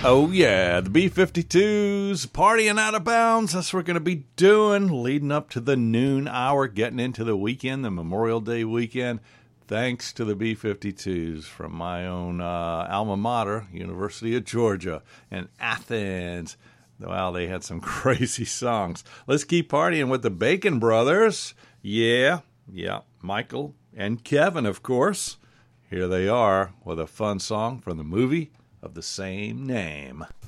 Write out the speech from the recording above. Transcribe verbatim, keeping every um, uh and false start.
Oh, yeah, the B fifty-twos, partying out of bounds. That's what we're going to be doing, leading up to the noon hour, getting into the weekend, the Memorial Day weekend. Thanks to the B fifty-twos from my own uh, alma mater, University of Georgia, in Athens. Wow, they had some crazy songs. Let's keep partying with the Bacon Brothers. Yeah, yeah, Michael and Kevin, of course. Here they are with a fun song from the movie of the same name.